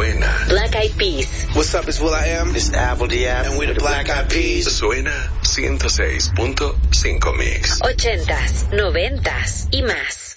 Suena. Black Eyed Peas. What's up, it's will.i.am. It's Apple D.F. And we're the Black Eyed Peas. Suena 106.5 Mix. 80s, 90s y más.